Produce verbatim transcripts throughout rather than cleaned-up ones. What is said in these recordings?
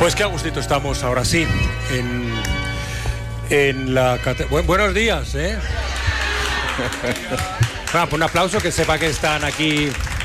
Pues qué a gustito estamos ahora sí en, en la cate- Bu- buenos días, ¿eh? Bueno, pues un aplauso, que sepa que están aquí.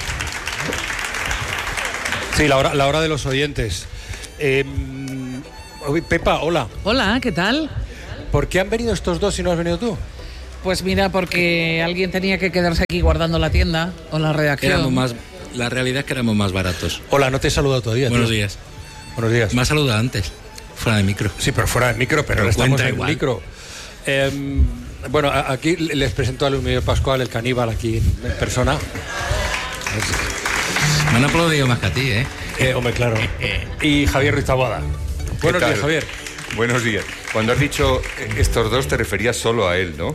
Sí, la hora, la hora de los oyentes. Eh, Pepa, hola. Hola, ¿qué tal? ¿Por qué han venido estos dos y no has venido tú? Pues mira, porque alguien tenía que quedarse aquí guardando la tienda o la redacción. Éramos más, la realidad es que éramos más baratos. Hola, no te he saludado todavía. Buenos tío. días. Buenos días. Me has saludado antes, fuera de micro. Sí, pero fuera del micro, pero, Pero ahora estamos cuenta en el igual. micro. Eh, bueno, a- aquí les presento a Luis Miguel Pascual, el caníbal, aquí en persona. Me han aplaudido más que a ti, ¿eh? Eh, hombre, claro. Y Javier Ruiz Taboada. Buenos tal? días, Javier. Buenos días. Cuando has dicho eh, estos dos, te referías solo a él, ¿no?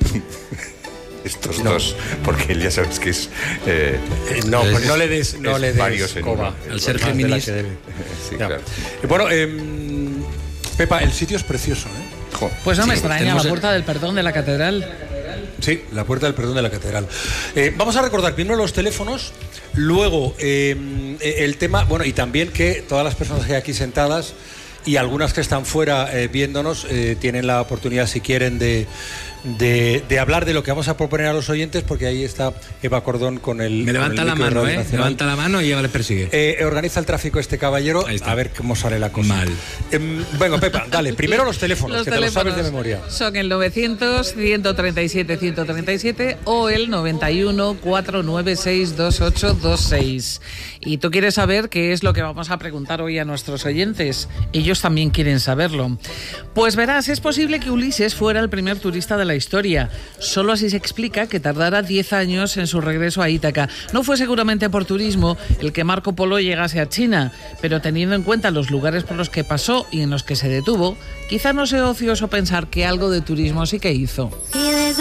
Estos No. dos, porque él ya sabes que es... eh, Eh, no, Es- pues no le des, no es le des varios en coba. uno. Al ser Más de la Géminis- que debe. sí, Ya. claro. Eh, Bueno, eh, Pepa, el sitio es precioso, ¿eh? Jo. Pues no me Sí, extraña, tenemos la el- puerta del perdón de la catedral. Sí, la puerta del perdón de la catedral. Eh, vamos a recordar primero los teléfonos, luego eh, el tema, bueno, y también que todas las personas que hay aquí sentadas y algunas que están fuera eh, viéndonos eh, tienen la oportunidad, si quieren, de, de, de hablar de lo que vamos a proponer a los oyentes, porque ahí está Eva Cordón con el... Me levanta con el la micro de mano, Radio ¿eh? Nacional. Levanta la mano y ya le persigue. Eh, organiza el tráfico este caballero, Ahí está. a ver cómo sale la cosa. Mal. Em, bueno, Pepa, dale, primero los teléfonos, Los que te los sabes de teléfonos memoria. son el novecientos, ciento treinta y siete, ciento treinta y siete o el noventa y uno, cuatrocientos noventa y seis, veintiocho veintiséis. Y tú quieres saber qué es lo que vamos a preguntar hoy a nuestros oyentes. Ellos también quieren saberlo. Pues verás, es posible que Ulises fuera el primer turista de la historia. Solo así se explica que tardara diez años en su regreso a Ítaca. No fue seguramente por turismo el que Marco Polo llegase a China, pero teniendo en cuenta los lugares por los que pasó y en los que se detuvo, quizá no sea ocioso pensar que algo de turismo sí que hizo.